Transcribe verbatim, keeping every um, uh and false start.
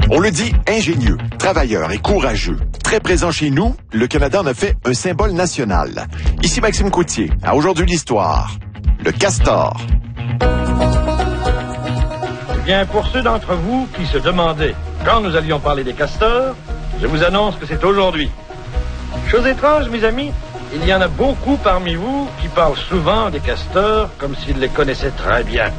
On le dit ingénieux, travailleur et courageux. Très présent chez nous, le Canada en a fait un symbole national. Ici Maxime Coutier, à Aujourd'hui l'Histoire. Le castor. Eh bien, pour ceux d'entre vous qui se demandaient quand nous allions parler des castors, je vous annonce que c'est aujourd'hui. Chose étrange, mes amis, il y en a beaucoup parmi vous qui parlent souvent des castors comme s'ils les connaissaient très bien.